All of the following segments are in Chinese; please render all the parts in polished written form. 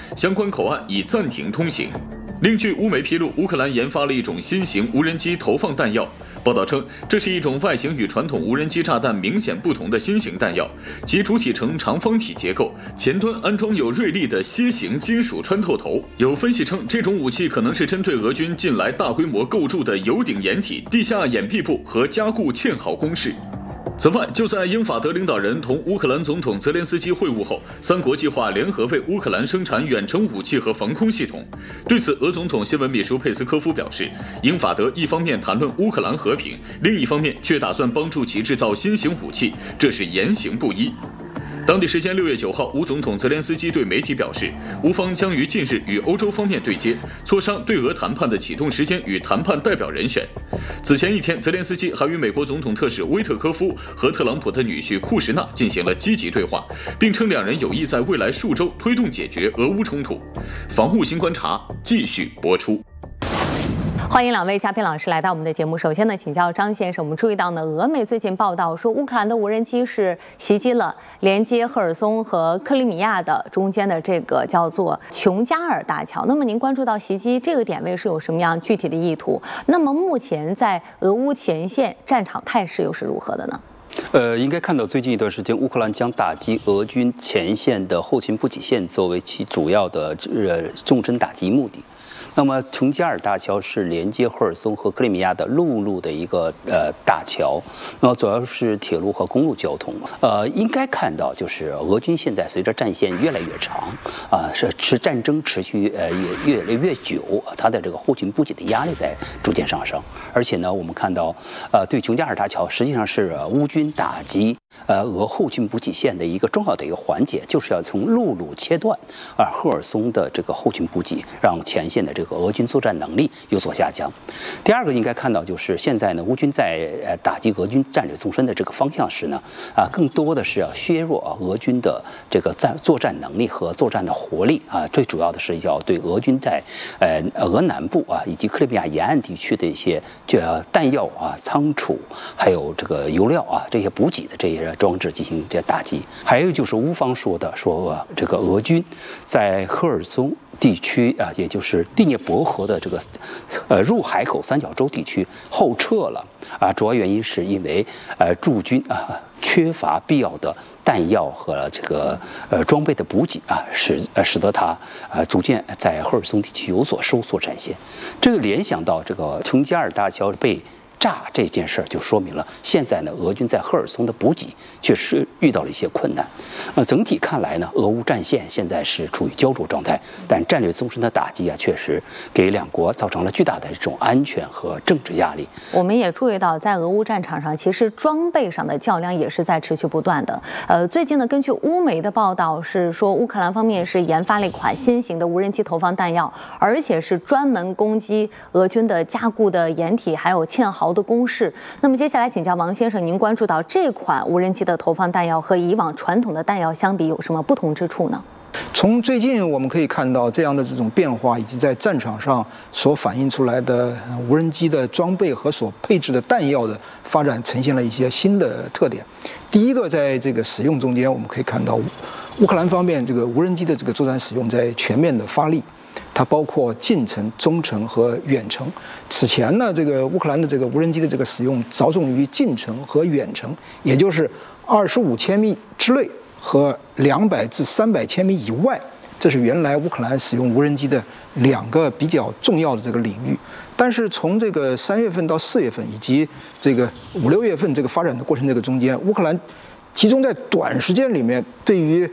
相关口岸已暂停通行。另据乌媒披露，乌克兰研发了一种新型无人机投放弹药。报道称，这是一种外形与传统无人机炸弹明显不同的新型弹药，其主体呈长方体结构，前端安装有锐利的楔形金属穿透头。有分析称，这种武器可能是针对俄军近来大规模构筑的油顶掩体、地下掩蔽部和加固堑壕工事。此外，就在英法德领导人同乌克兰总统泽连斯基会晤后，三国计划联合为乌克兰生产远程武器和防空系统。对此，俄总统新闻秘书佩斯科夫表示，英法德一方面谈论乌克兰和平，另一方面却打算帮助其制造新型武器，这是言行不一。当地时间6月9号，乌总统泽连斯基对媒体表示，乌方将于近日与欧洲方面对接，磋商对俄谈判的启动时间与谈判代表人选。此前一天，泽连斯基还与美国总统特使威特科夫和特朗普的女婿库什纳进行了积极对话，并称两人有意在未来数周推动解决俄乌冲突。防务新观察继续播出。 欢迎两位嘉宾老师来到我们的节目。首先呢，请教张先生，我们注意到呢，俄媒最近报道说，乌克兰的无人机是袭击了连接赫尔松和克里米亚的中间的这个叫做琼加尔大桥。那么您关注到袭击这个点位是有什么样具体的意图？那么目前在俄乌前线战场态势又是如何的呢？ 应该看到最近一段时间，乌克兰将打击俄军前线的后勤补给线作为其主要的纵深打击目的。那么琼加尔大桥是连接赫尔松和克里米亚的陆路的一个大桥，那么主要是铁路和公路交通。应该看到就是俄军现在随着战线越来越长，是战争持续也越来越久，它的这个后勤补给的压力在逐渐上升。而且呢，我们看到对琼加尔大桥实际上是乌军打击俄后勤补给线的一个重要的一个环节，就是要从陆路切断赫尔松的这个后勤补给，让前线的这个俄军作战能力有所下降。第二个应该看到就是现在呢，乌军在打击俄军战略纵深的这个方向时呢，更多的是要削弱俄军的这个作战能力和作战的活力最主要的是要对俄军在俄南部以及克里米亚沿岸地区的一些弹药仓储，还有这个油料这些补给的这些装置进行这打击。还有就是乌方说这个俄军在赫尔松地区也就是第聂伯河的这个入海口三角洲地区后撤了主要原因是因为驻军缺乏必要的弹药和这个装备的补给使得他逐渐在赫尔松地区有所收缩战线。这个联想到这个琼加尔大桥被炸这件事儿，就说明了现在呢，俄军在赫尔松的补给确实遇到了一些困难。整体看来呢，俄乌战线现在是处于焦灼状态，但战略纵深的打击确实给两国造成了巨大的这种安全和政治压力。 我们也注意到，在俄乌战场上，其实装备上的较量也是在持续不断的。最近呢，根据乌媒的报道是说，乌克兰方面是研发了一款新型的无人机投放弹药，而且是专门攻击俄军的加固的掩体还有堑壕的攻势。那么接下来请教王先生，您关注到这款无人机的投放弹药和以往传统的弹药相比有什么不同之处呢？ 从最近我们可以看到这样的这种变化，以及在战场上所反映出来的无人机的装备和所配置的弹药的发展，呈现了一些新的特点。第一个，在这个使用中间，我们可以看到乌克兰方面这个无人机的这个作战使用在全面的发力。它包括近程、中程和远程。此前呢，这个乌克兰的这个无人机的这个使用着重于近程和远程，也就是25千米之内和200至300千米以外，这是原来乌克兰使用无人机的两个比较重要的这个领域。但是从这个3月份到4月份，以及这个5、6月份这个发展的过程这个中间，乌克兰集中在短时间里面，对于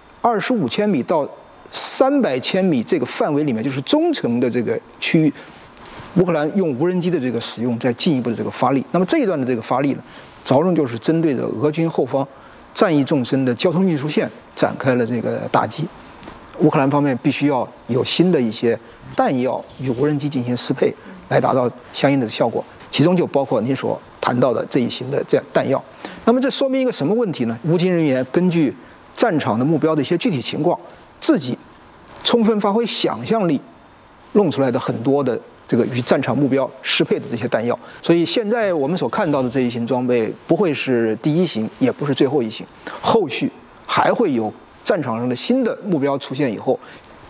25千米到300千米这个范围里面，就是中程的这个区域，乌克兰用无人机的这个使用，再进一步的这个发力。那么这一段的这个发力呢，着重就是针对着俄军后方战役纵深的交通运输线展开了这个打击。乌克兰方面必须要有新的一些弹药与无人机进行适配，来达到相应的效果。其中就包括您所谈到的这一型的这样弹药。那么这说明一个什么问题呢？乌军人员根据战场的目标的一些具体情况，自己充分发挥想象力，弄出来的很多的这个与战场目标适配的这些弹药。所以现在我们所看到的这一型装备不会是第一型，也不是最后一型，后续还会有战场上的新的目标出现以后，